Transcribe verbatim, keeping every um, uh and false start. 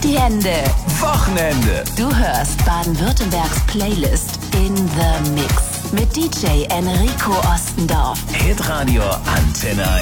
die Hände. Wochenende. Du hörst Baden-Württembergs Playlist in the Mix mit D J Enrico Ostendorf. Hitradio Antenne eins.